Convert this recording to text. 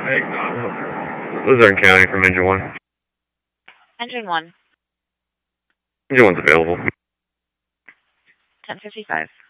Luzerne County from Engine 1. Engine 1. Engine 1's available. 1055.